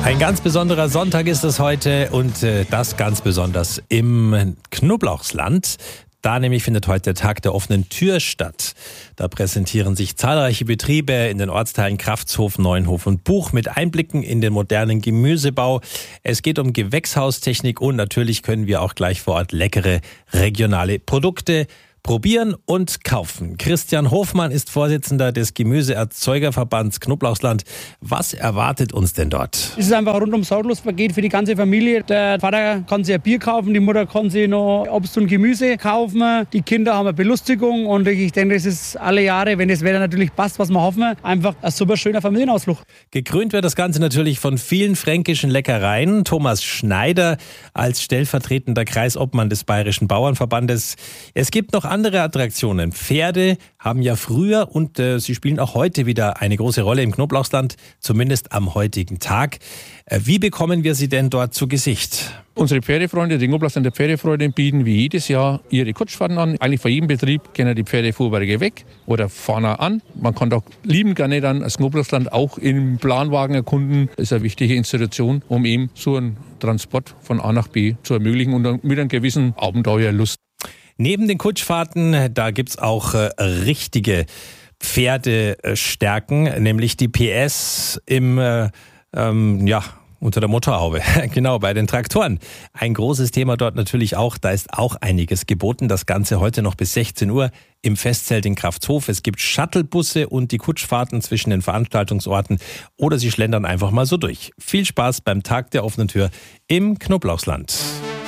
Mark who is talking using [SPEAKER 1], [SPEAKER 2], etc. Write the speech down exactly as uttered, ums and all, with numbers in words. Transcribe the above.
[SPEAKER 1] Ein ganz besonderer Sonntag ist es heute und äh, das ganz besonders im Knoblauchsland. Da nämlich findet heute der Tag der offenen Tür statt. Da präsentieren sich zahlreiche Betriebe in den Ortsteilen Kraftshof, Neuenhof und Buch mit Einblicken in den modernen Gemüsebau. Es geht um Gewächshaustechnik und natürlich können wir auch gleich vor Ort leckere regionale Produkte probieren und kaufen. Christian Hofmann ist Vorsitzender des Gemüseerzeugerverbands Knoblauchsland. Was erwartet uns denn dort?
[SPEAKER 2] Es ist einfach ein rundum sorglos Paket für die ganze Familie. Der Vater kann sich ein Bier kaufen, die Mutter kann sich noch Obst und Gemüse kaufen. Die Kinder haben eine Belustigung und ich denke, das ist alle Jahre, wenn das Wetter natürlich passt, was wir hoffen, einfach ein super schöner Familienausflug.
[SPEAKER 1] Gekrönt wird das Ganze natürlich von vielen fränkischen Leckereien. Thomas Schneider als stellvertretender Kreisobmann des Bayerischen Bauernverbandes. Es gibt noch andere Attraktionen. Pferde haben ja früher und äh, sie spielen auch heute wieder eine große Rolle im Knoblauchsland, zumindest am heutigen Tag. Äh, wie bekommen wir sie denn dort zu Gesicht?
[SPEAKER 3] Unsere Pferdefreunde, die Knoblauchsländer Pferdefreunde, bieten wie jedes Jahr ihre Kutschfahrten an. Eigentlich vor jedem Betrieb gehen die Pferdefuhrwerke weg oder fahren auch an. Man kann doch lieben gerne dann das Knoblauchsland auch im Planwagen erkunden. Das ist eine wichtige Institution, um eben so einen Transport von A nach B zu ermöglichen und mit einer gewissen Abenteuerlust.
[SPEAKER 1] Neben den Kutschfahrten, da gibt's auch äh, richtige Pferdestärken, nämlich die P S im, äh, ähm, ja, unter der Motorhaube. Genau, bei den Traktoren. Ein großes Thema dort natürlich auch. Da ist auch einiges geboten. Das Ganze heute noch bis sechzehn Uhr im Festzelt in Kraftshof. Es gibt Shuttlebusse und die Kutschfahrten zwischen den Veranstaltungsorten oder Sie schlendern einfach mal so durch. Viel Spaß beim Tag der offenen Tür im Knoblauchsland.